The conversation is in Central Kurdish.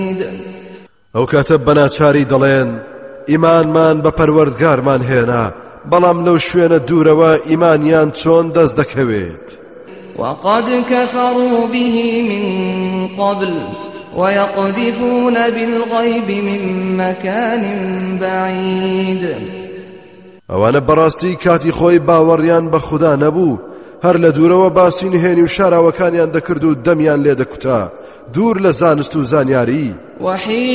ئەو کاتە بەناچاری دەڵێن ئیمانمان بە پەروەردگارمان هێنا بەڵام لەو شوێنە دوورەوە ئیمانیان چۆن دەست دەکەوێت. وقد كفروا به من قبل ويقذفون بالغيب من مكان بعيد. ئەوانە بەڕاستی کاتی خۆی باوەڕیان بە خوددا نەبوو هەر لە دوورەوە باسی نهێنی و شاراوەکانیان دەکرد و دەمیان لێ دەکوتا دوور لە زانست و زانیاری.